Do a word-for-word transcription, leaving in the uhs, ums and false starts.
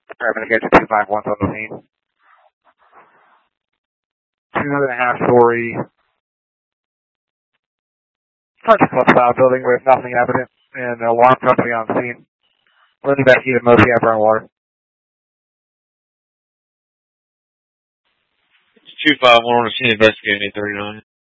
Department to get to two five one on the scene. Two and a half story Country Club style building with nothing evident and alarm company on scene. We'll investigate a Mosi after on water. two five one on the scene investigating eight thirty-nine.